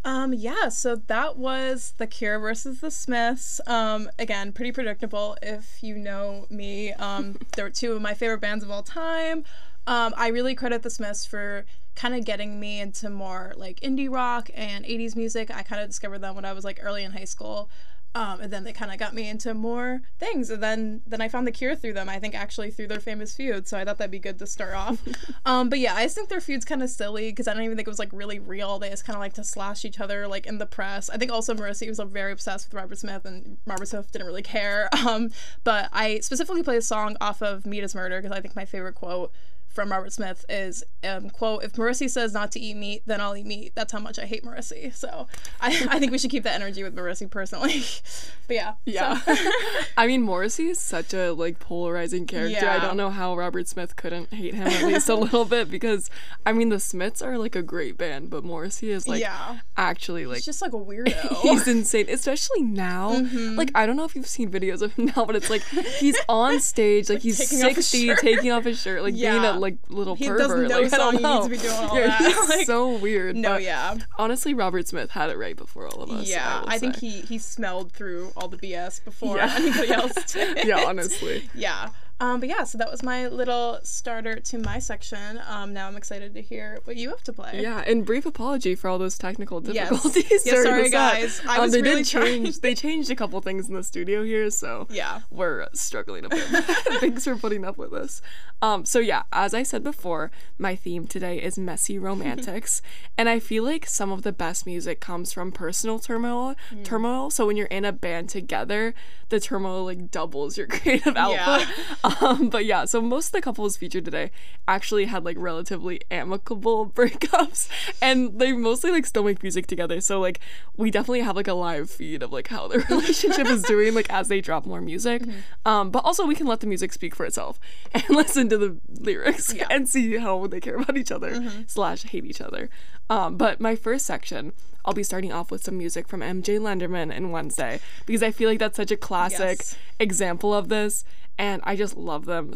Yeah, so that was The Cure versus The Smiths. Again, pretty predictable if you know me. They were two of my favorite bands of all time. I really credit The Smiths for kind of getting me into more like indie rock and 80s music. I kind of discovered them when I was like early in high school. And then they kind of got me into more things. And then I found The Cure through them, I think actually through their famous feud. So I thought that'd be good to start off. But yeah, I just think their feud's kind of silly because I don't even think it was like really real. They just kind of like to slash each other like in the press. I think also Morrissey was like, very obsessed with Robert Smith and Robert Smith didn't really care. But I specifically play a song off of Meat is Murder because I think my favorite quote from Robert Smith is, quote, "If Morrissey says not to eat meat, then I'll eat meat. That's how much I hate Morrissey." So I think we should keep that energy with Morrissey personally. But yeah. Yeah. So. I mean, Morrissey is such a like polarizing character. Yeah. I don't know how Robert Smith couldn't hate him at least a little bit because, I mean, the Smiths are like a great band, but Morrissey is like actually like... He's just like a weirdo. He's insane, especially now. Mm-hmm. Like, I don't know if you've seen videos of him now, but it's like he's on stage, like he's 60, taking off his shirt, like being a like little pervert. He does no like, song he needs to be doing all that. He's like, so weird. No, but yeah. Honestly, Robert Smith had it right before all of us. Yeah, I think he smelled through all the BS before anybody else did. Yeah, honestly. Yeah. But yeah, so that was my little starter to my section. Now I'm excited to hear what you have to play. Yeah, and brief apology for all those technical difficulties. Yes, sorry guys. I was really trying. They changed a couple things in the studio here, so we're struggling a bit. Thanks for putting up with us. So yeah, as I said before, my theme today is messy romantics, and I feel like some of the best music comes from personal turmoil. So when you're in a band together, the turmoil like doubles your creative output. But yeah, so most of the couples featured today actually had like relatively amicable breakups, and they mostly like still make music together. So like we definitely have like a live feed of like how their relationship is doing like as they drop more music. But also we can let the music speak for itself and listen to the lyrics and see how they care about each other / hate each other. But my first section, I'll be starting off with some music from MJ Lenderman and Wednesday because I feel like that's such a classic example of this, and I just love them